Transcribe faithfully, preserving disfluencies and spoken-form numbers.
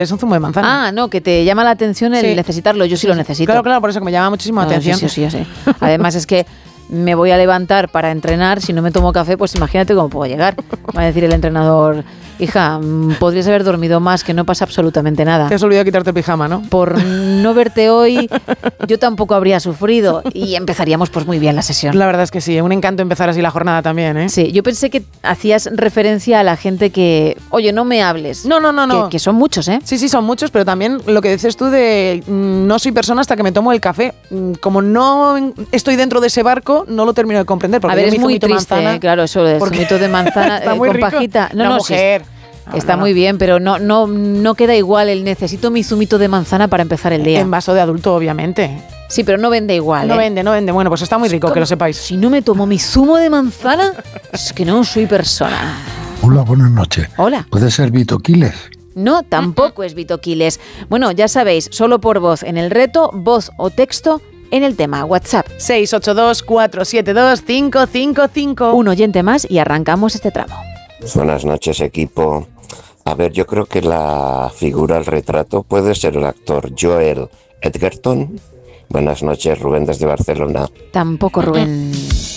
Es un zumo de manzana. Ah, no, que te llama la atención el sí. necesitarlo. Yo sí, sí lo necesito. Claro, claro, por eso que me llama muchísimo la no, atención. Sí, sí, sí, sí. Además es que me voy a levantar para entrenar. Si no me tomo café, pues imagínate cómo puedo llegar. Va a decir el entrenador, hija, podrías haber dormido más, que no pasa absolutamente nada. Te has olvidado quitarte el pijama, ¿no? Por no verte hoy, yo tampoco habría sufrido y empezaríamos pues muy bien la sesión. La verdad es que sí, un encanto empezar así la jornada también, ¿eh? Sí, yo pensé que hacías referencia a la gente que, oye, no me hables. No, no, no, no. Que, que son muchos, ¿eh? Sí, sí, son muchos, pero también lo que dices tú de mmm, no soy persona hasta que me tomo el café. Como no estoy dentro de ese barco, no lo termino de comprender. Porque a ver, es muy triste, manzana, eh, claro, eso del zumito de manzana eh, con rico. Pajita. No, la no, mujer. Sí, No, está no, no. muy bien, pero no, no, no queda igual el necesito mi zumito de manzana para empezar el día. En vaso de adulto, obviamente. Sí, pero no vende igual. No ¿eh? vende, no vende. Bueno, pues está muy rico, ¿Cómo? Que lo sepáis. Si no me tomo mi zumo de manzana, es que no soy persona. Hola, buenas noches. Hola. ¿Puede ser Vito Quiles? No, tampoco es Vito Quiles. Bueno, ya sabéis, solo por voz en el reto, voz o texto en el tema. WhatsApp. seis ocho dos, cuatro siete dos, cinco cinco cinco. Un oyente más y arrancamos este tramo. Buenas noches, equipo. A ver, yo creo que la figura, el retrato, puede ser el actor Joel Edgerton. Buenas noches, Rubén desde Barcelona. Tampoco, Rubén.